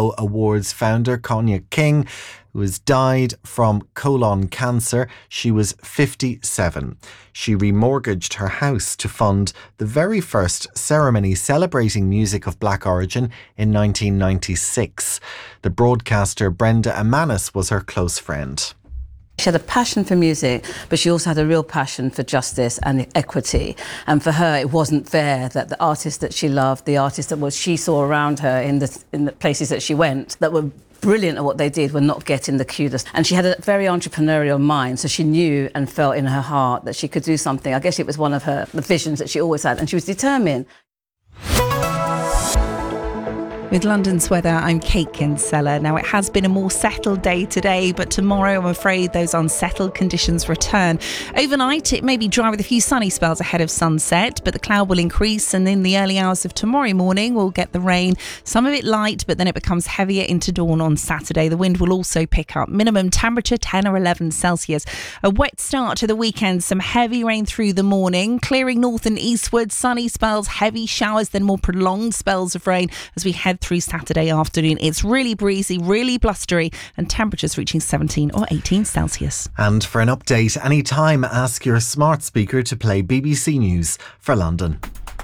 BDO Awards founder Konya King, who has died from colon cancer. She was 57. She remortgaged her house to fund the very first ceremony celebrating music of black origin in 1996. The broadcaster Brenda Amanis was her close friend. She had a passion for music, but she also had a real passion for justice and equity. And for her, it wasn't fair that the artists that she loved, the artists that she saw around her in the places that she went, that were brilliant at what they did, were not getting the kudos. And she had a very entrepreneurial mind, so she knew and felt in her heart that she could do something. I guess it was one of the visions that she always had, and she was determined. With London's weather, I'm Kate Kinsella. Now, it has been a more settled day today, but tomorrow, I'm afraid, those unsettled conditions return. Overnight, it may be dry with a few sunny spells ahead of sunset, but the cloud will increase, and in the early hours of tomorrow morning, we'll get the rain. Some of it light, but then it becomes heavier into dawn on Saturday. The wind will also pick up. Minimum temperature 10 or 11 Celsius. A wet start to the weekend, some heavy rain through the morning, clearing north and eastward, sunny spells, heavy showers, then more prolonged spells of rain as we head through Saturday afternoon. It's really breezy, really blustery, and temperatures reaching 17 or 18 Celsius. And for an update anytime, ask your smart speaker to play BBC News for London.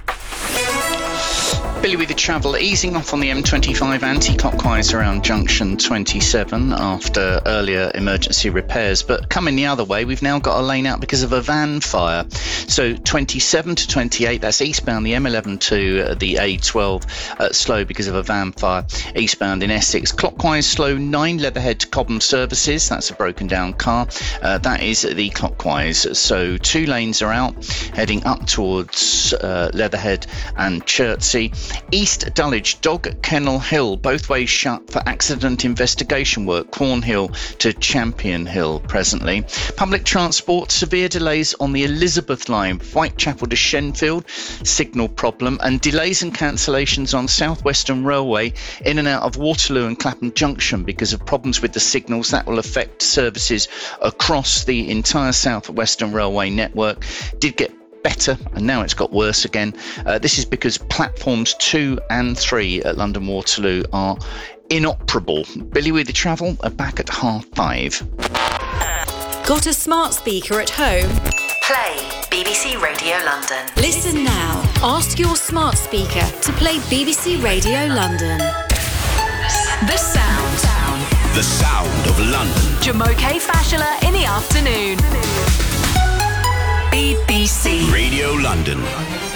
Billy with the travel, easing off on the M25 anti-clockwise around junction 27 after earlier emergency repairs. But coming the other way, we've now got a lane out because of a van fire. So 27 to 28, that's eastbound the M11 to the A12, slow because of a van fire. Eastbound in Essex, clockwise slow 9 Leatherhead to Cobham Services, that's a broken down car. That is the clockwise. So 2 lanes are out, heading up towards Leatherhead and Chertsey. East Dulwich, Dog Kennel Hill, both ways shut for accident investigation work. Cornhill to Champion Hill presently. Public transport, severe delays on the Elizabeth line, Whitechapel to Shenfield, signal problem, and delays and cancellations on South Western Railway in and out of Waterloo and Clapham Junction because of problems with the signals. That will affect services across the entire South Western Railway network. Did get better, and now it's got worse again. This is because platforms 2 and 3 at London Waterloo are inoperable. Billy with the travel are back at 5:30. Got a smart speaker at home? Play BBC Radio London. Listen now. Ask your smart speaker to play BBC Radio London. The sound. The sound of London. Jumoke Fashola in the afternoon. BBC Radio London.